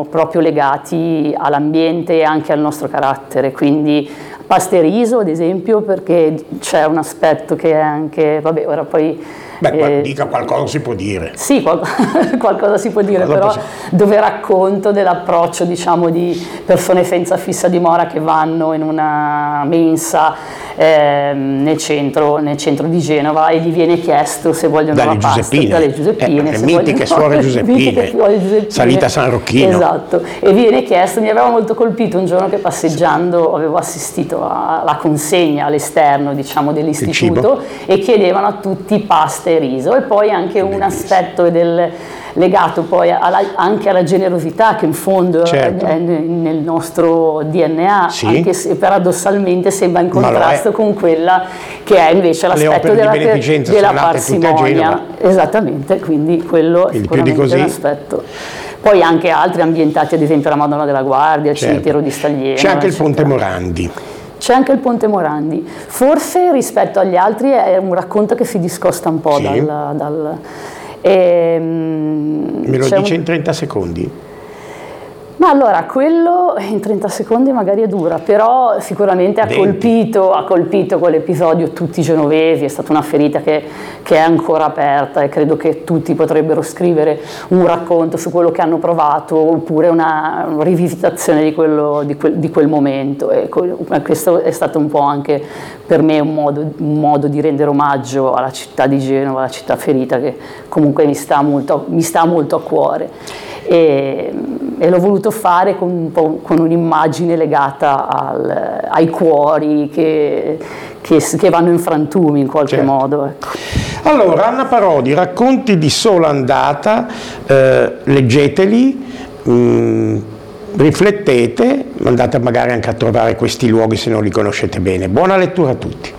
proprio legati all'ambiente e anche al nostro carattere, quindi pasta e riso ad esempio, perché c'è un aspetto che è anche, vabbè, ora poi... dica, qualcosa si può dire. Sì, qualcosa si può dire, però dove racconto dell'approccio, diciamo, di persone senza fissa dimora che vanno in una mensa nel centro di Genova e gli viene chiesto se vogliono la pasta dalle Giuseppine, le mitiche suore Giuseppine, salita San Rocchino. Esatto, e viene chiesto, mi aveva molto colpito un giorno che passeggiando avevo assistito alla consegna all'esterno, diciamo, dell'istituto, e chiedevano a tutti pasta e riso, e poi anche un aspetto legato poi anche alla generosità, che in fondo è nel nostro DNA, anche se paradossalmente sembra in contrasto con quella che è invece l'aspetto della parsimonia. Esattamente, quindi quello è sicuramente un aspetto. Poi anche altri ambientati, ad esempio la Madonna della Guardia, il cimitero di Staglieno. C'è anche il Ponte Morandi. C'è anche il Ponte Morandi. Forse rispetto agli altri è un racconto che si discosta un po' Me lo dice in 30 secondi? Ma allora, quello in 30 secondi magari è dura, però sicuramente ha colpito quell'episodio tutti i genovesi, è stata una ferita che è ancora aperta, e credo che tutti potrebbero scrivere un racconto su quello che hanno provato, oppure una rivisitazione di quel momento, e questo è stato un po' anche per me un modo di rendere omaggio alla città di Genova, alla città ferita, che comunque mi sta molto a cuore. E l'ho voluto fare con un'immagine legata ai cuori che vanno in frantumi in qualche modo. Ecco. Allora, Anna Parodi, racconti di sola andata, leggeteli, riflettete, andate magari anche a trovare questi luoghi se non li conoscete bene. Buona lettura a tutti.